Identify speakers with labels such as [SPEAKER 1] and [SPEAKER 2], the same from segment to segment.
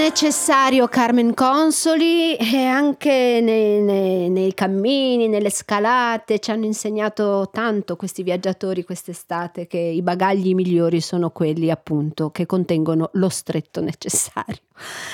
[SPEAKER 1] Necessario Carmen Consoli, e anche nei cammini, nelle scalate ci hanno insegnato tanto questi viaggiatori quest'estate, che i bagagli migliori sono quelli appunto che contengono lo stretto necessario.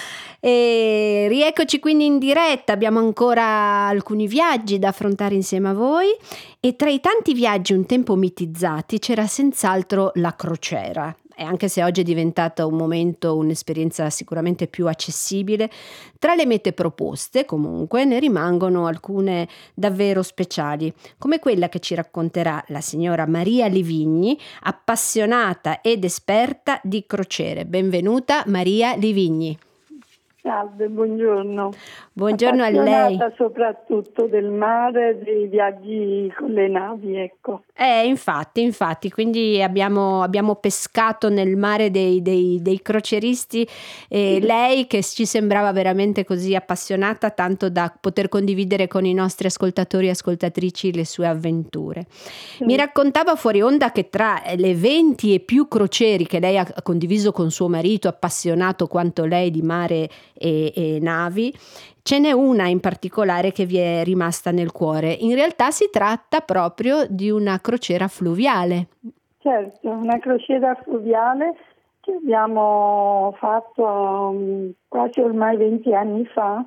[SPEAKER 1] E rieccoci quindi in diretta, abbiamo ancora alcuni viaggi da affrontare insieme a voi e tra i tanti viaggi un tempo mitizzati c'era senz'altro la crociera. E anche se oggi è diventata un momento, un'esperienza sicuramente più accessibile, tra le mete proposte comunque ne rimangono alcune davvero speciali, come quella che ci racconterà la signora Maria Livigni, appassionata ed esperta di crociere. Benvenuta Maria Livigni.
[SPEAKER 2] Salve, buongiorno.
[SPEAKER 1] Buongiorno a lei.
[SPEAKER 2] Appassionata soprattutto del mare, dei viaggi con le navi, ecco.
[SPEAKER 1] Infatti, quindi abbiamo pescato nel mare dei crocieristi, lei che ci sembrava veramente così appassionata, tanto da poter condividere con i nostri ascoltatori e ascoltatrici le sue avventure. Mi raccontava fuori onda che tra le 20 e più crocieri che lei ha condiviso con suo marito, appassionato quanto lei di mare e navi, ce n'è una in particolare che vi è rimasta nel cuore. In realtà si tratta proprio di una crociera fluviale.
[SPEAKER 2] Certo, una crociera fluviale che abbiamo fatto quasi ormai 20 anni fa.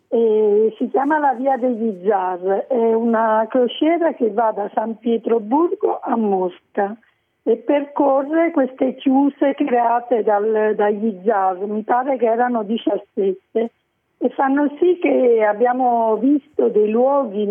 [SPEAKER 2] Si chiama la Via degli Zar, è una crociera che va da San Pietroburgo a Mosca e percorre queste chiuse create dagli zar, mi pare che erano 17, e fanno sì che abbiamo visto dei luoghi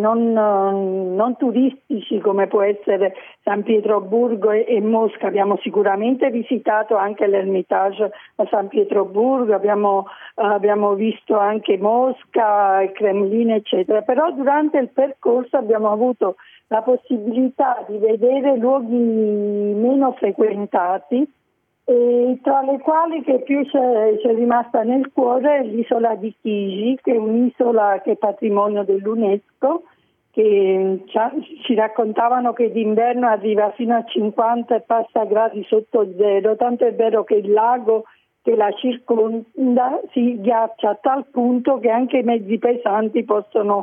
[SPEAKER 2] non turistici come può essere San Pietroburgo e Mosca. Abbiamo sicuramente visitato anche l'Ermitage a San Pietroburgo, abbiamo visto anche Mosca, il Cremlino, eccetera, però durante il percorso abbiamo avuto la possibilità di vedere luoghi meno frequentati, e tra le quali che più c'è rimasta nel cuore è l'isola di Chigi, che è un'isola che è patrimonio dell'UNESCO, che ci raccontavano che d'inverno arriva fino a 50 e passa gradi sotto zero, tanto è vero che il lago che la circonda si ghiaccia a tal punto che anche i mezzi pesanti possono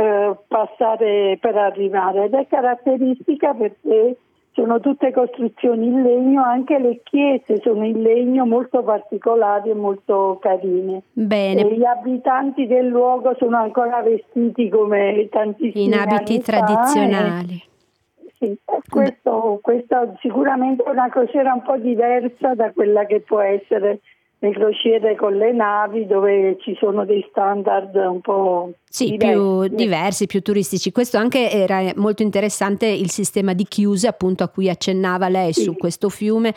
[SPEAKER 2] passare per arrivare, ed è caratteristica perché sono tutte costruzioni in legno, anche le chiese sono in legno, molto particolari e molto carine.
[SPEAKER 1] Bene.
[SPEAKER 2] E gli abitanti del luogo sono ancora vestiti come tantissimi
[SPEAKER 1] in abiti
[SPEAKER 2] anni
[SPEAKER 1] tradizionali.
[SPEAKER 2] Questo sicuramente è una crociera un po' diversa da quella che può essere le crociere con le navi, dove ci sono dei standard un po'
[SPEAKER 1] più diversi, più turistici. Questo anche era molto interessante, il sistema di chiuse appunto a cui accennava lei su questo fiume.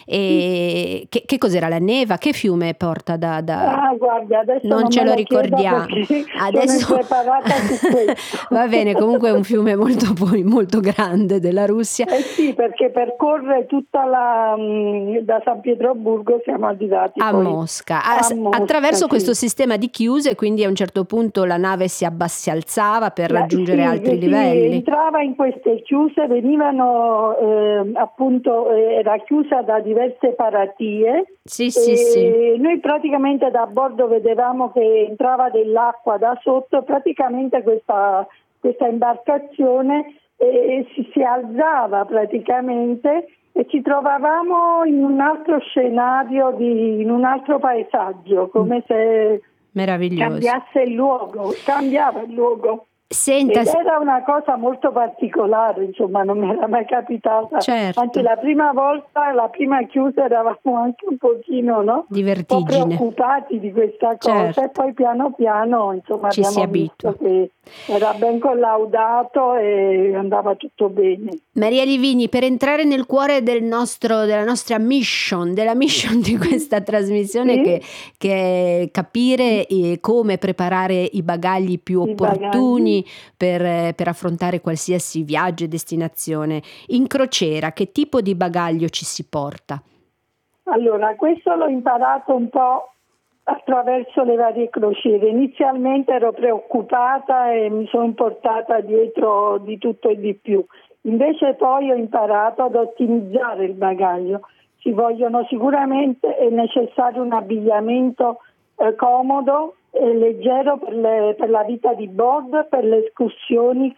[SPEAKER 1] E che cos'era, la Neva? Che fiume porta da...
[SPEAKER 2] guarda, adesso
[SPEAKER 1] non ce lo ricordiamo.
[SPEAKER 2] Adesso sono impreparata su questo.
[SPEAKER 1] Va bene, comunque è un fiume molto grande della Russia.
[SPEAKER 2] Sì, perché percorre tutta da San Pietroburgo siamo arrivati
[SPEAKER 1] a Mosca. Attraverso questo sistema di chiuse, quindi a un certo punto la nave si alzava per raggiungere altri livelli.
[SPEAKER 2] Entrava in queste chiuse, venivano era chiusa da diverse paratie.
[SPEAKER 1] Sì.
[SPEAKER 2] Noi praticamente da bordo vedevamo che entrava dell'acqua da sotto, praticamente questa imbarcazione si alzava praticamente e ci trovavamo in un altro scenario, in un altro paesaggio, come se cambiava il luogo.
[SPEAKER 1] Senta,
[SPEAKER 2] ed era una cosa molto particolare, insomma, non mi era mai capitata.
[SPEAKER 1] Certo.
[SPEAKER 2] Anche la prima chiusa eravamo anche un pochino, no?
[SPEAKER 1] Di vertigine.
[SPEAKER 2] Un po' preoccupati di questa cosa,
[SPEAKER 1] certo.
[SPEAKER 2] E poi piano piano, insomma,
[SPEAKER 1] ci si
[SPEAKER 2] abbiamo visto
[SPEAKER 1] abitua.
[SPEAKER 2] che era ben collaudato e andava tutto bene.
[SPEAKER 1] Maria Livigni, per entrare nel cuore della nostra mission, di questa trasmissione, che è capire come preparare i bagagli più opportuni per affrontare qualsiasi viaggio e destinazione. In crociera, che tipo di bagaglio ci si porta?
[SPEAKER 2] Allora, questo l'ho imparato un po' attraverso le varie crociere. Inizialmente ero preoccupata e mi sono portata dietro di tutto e di più. Invece poi ho imparato ad ottimizzare il bagaglio. Sicuramente è necessario un abbigliamento comodo e leggero per la vita di bordo e per le escursioni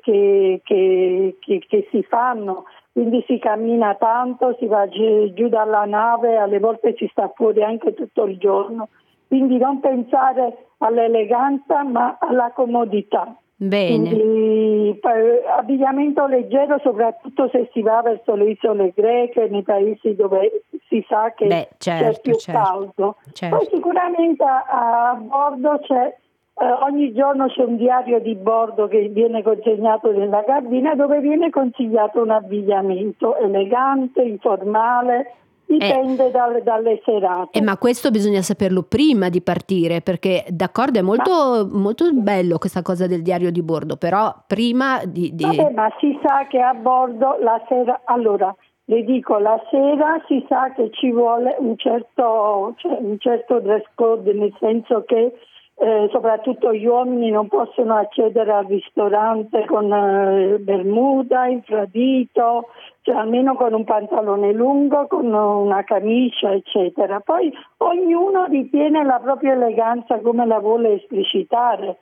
[SPEAKER 2] che si fanno. Quindi si cammina tanto, si va giù dalla nave, alle volte si sta fuori anche tutto il giorno. Quindi non pensare all'eleganza ma alla comodità.
[SPEAKER 1] Bene.
[SPEAKER 2] Quindi abbigliamento leggero, soprattutto se si va verso le isole greche, nei paesi dove si sa che c'è più caldo.
[SPEAKER 1] Certo.
[SPEAKER 2] Poi sicuramente a bordo ogni giorno c'è un diario di bordo che viene consegnato nella cabina, dove viene consigliato un abbigliamento elegante, informale. Dipende dalle serate.
[SPEAKER 1] Ma questo bisogna saperlo prima di partire, perché d'accordo è molto bello questa cosa del diario di bordo, però prima di...
[SPEAKER 2] Vabbè, ma si sa che a bordo la sera, allora le dico, la sera si sa che ci vuole un certo dress code, nel senso che soprattutto gli uomini non possono accedere al ristorante con bermuda, infradito, cioè almeno con un pantalone lungo, con una camicia, eccetera. Poi ognuno ritiene la propria eleganza come la vuole esplicitare.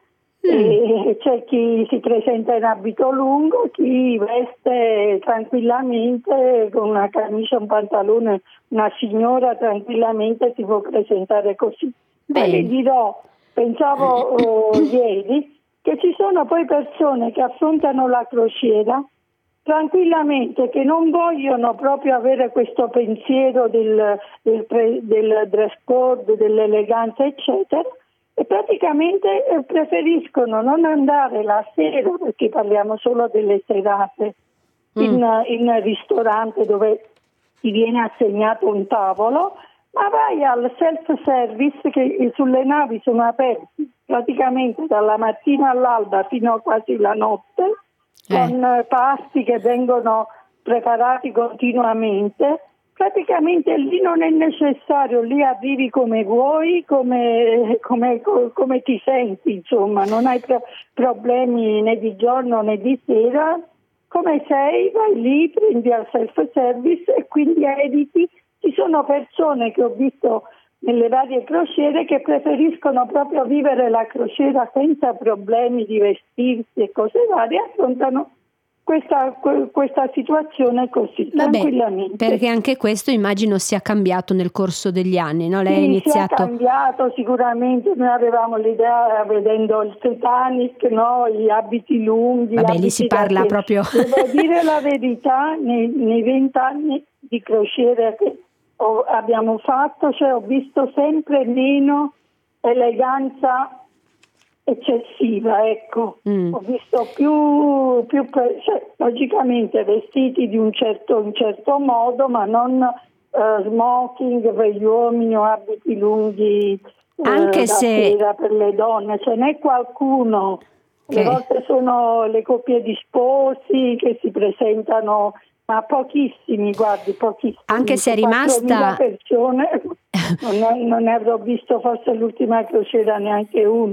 [SPEAKER 2] E c'è chi si presenta in abito lungo, chi veste tranquillamente con una camicia, un pantalone, una signora tranquillamente si può presentare così. Poi vi dirò, pensavo ieri, che ci sono poi persone che affrontano la crociera tranquillamente, che non vogliono proprio avere questo pensiero del dress code, dell'eleganza, eccetera, e praticamente preferiscono non andare la sera, perché parliamo solo delle serate, in ristorante dove ti viene assegnato un tavolo, ma vai al self-service che sulle navi sono aperti praticamente dalla mattina all'alba fino a quasi la notte, con pasti che vengono preparati continuamente. Praticamente lì non è necessario, lì arrivi come vuoi, come ti senti, insomma, non hai problemi né di giorno né di sera, come sei, vai lì, prendi al self-service e quindi eviti. Ci sono persone che ho visto nelle varie crociere che preferiscono proprio vivere la crociera senza problemi di vestirsi e cose varie, affrontano questa situazione così, tranquillamente.
[SPEAKER 1] Perché anche questo immagino sia cambiato nel corso degli anni, no? Lei ha iniziato...
[SPEAKER 2] Sia cambiato sicuramente, noi avevamo l'idea vedendo il Titanic, no? Gli abiti lunghi.
[SPEAKER 1] Lì si parla proprio...
[SPEAKER 2] Devo dire la verità, nei 20 anni di crociere che abbiamo fatto, cioè ho visto sempre meno eleganza eccessiva, ecco. Ho visto più logicamente vestiti di un certo modo, ma non smoking per gli uomini o abiti lunghi
[SPEAKER 1] anche se
[SPEAKER 2] sera per le donne. Ce n'è qualcuno, le volte sono le coppie di sposi che si presentano, ma pochissimi, guardi, pochissimi.
[SPEAKER 1] Anche se è rimasta
[SPEAKER 2] 4.000 persone, non ne avrò visto forse l'ultima crociera neanche uno.